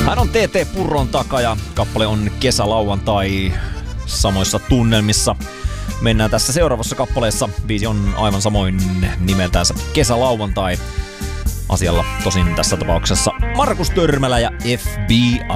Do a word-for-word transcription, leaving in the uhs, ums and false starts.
Hän on T T Purron takaa ja kappale on Kesälauantai samoissa tunnelmissa. Mennään tässä seuraavassa kappaleessa. Biisi on aivan samoin nimeltänsä Kesälauantai. Asialla tosin tässä tapauksessa Markus Törmälä ja F B